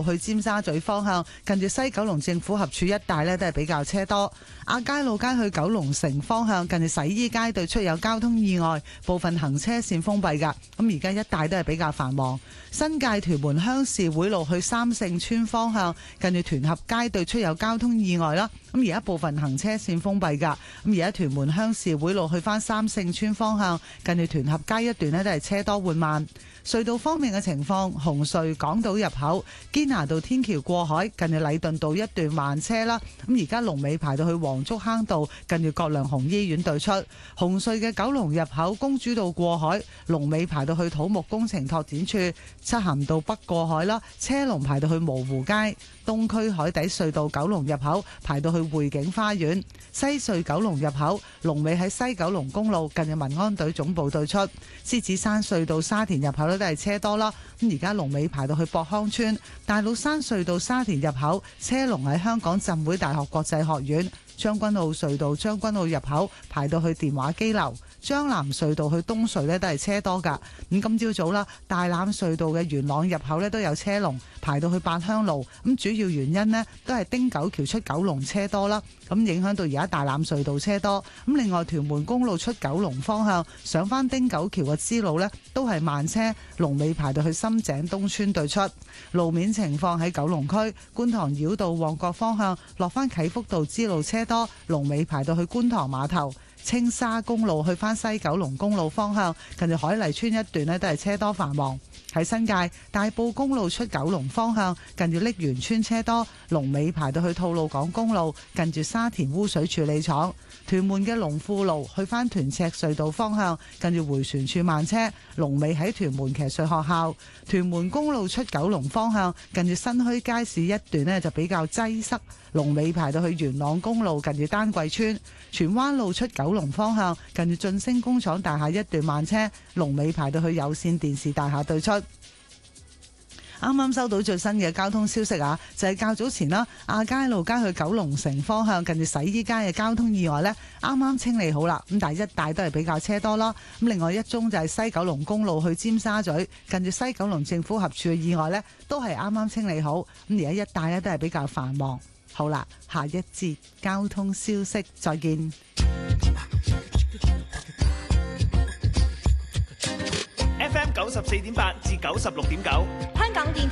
去尖沙咀方向，近住西九龍政府合署一帶呢都係比較車多。亞皆老街去九龍城方向，近住洗衣街對出有交通意外，部分行車線封閉㗎。咁而家一帶都係比較繁忙。新界屯門鄉事會路去三聖村方向，近住屯合街對出有交通意外啦。咁而家部分行車線封閉㗎。咁而家屯門鄉事會路去返三聖村方向，近住屯合街一段呢都係車多緩慢。隧道方面嘅情況，紅隧港島入口堅拿道天橋過海，近住禮頓道一段慢車啦。咁而家龍尾排到去黃竹坑道，近住葛量洪醫院對出。紅隧嘅九龍入口公主道過海，龍尾排到去土木工程拓展處。漆咸道北過海啦，車龍排到去蕪湖街。東區海底隧道九龍入口排到去匯景花園。西隧九龍入口龍尾喺西九龍公路，近住民安隊總部對出。獅子山隧道沙田入口都係車多啦。咁而家龍尾排到去博康村。大老山隧道沙田入口車龍喺香港浸會大學國際學院。將軍澳隧道將軍澳入口排到去電話機樓。將南隧道去東隧呢都係車多噶。咁今朝早啦，大欖隧道嘅元朗入口呢都有車龍排到去八鄉路。咁主要原因呢都係汀九橋出九龍車多啦。咁影響到而家大欖隧道車多。咁另外屯門公路出九龍方向上返汀九橋嘅支路呢都係慢車，龍尾排到去深井東村對出。路面情況喺九龍區觀塘繞道旺角方向落返啟福道支路車多，龍尾排到去觀塘碼頭。青沙公路去返西九龍公路方向，近住海麗村一段呢都係車多繁忙。喺新界大埔公路出九龍方向，近住瀝源村車多，龍尾排到去吐露港公路，近住沙田污水處理廠。屯門嘅龍富路去返屯赤隧道方向，近住迴旋處慢車，龍尾喺屯門騎術學校。屯門公路出九龍方向，近住新墟街市一段呢就比較擠塞，龍尾排到去元朗公路，近住丹桂村。荃灣路出九龍方向，近住晉升工廠大廈一段慢車，龍尾排到去有線電視大廈對出。啱啱收到最新嘅交通消息啊，就係較早前啦，亞皆老街去九龍城方向近住洗衣街嘅交通意外呢，啱啱清理好啦。咁但係一帶都係比較車多啦。咁另外一宗就係西九龍公路去尖沙咀近住西九龍政府合署嘅意外呢，都係啱啱清理好。咁而家一帶呢都係比較繁忙。好啦，下一節交通消息再見。 FM 94.8至96.9， 香港電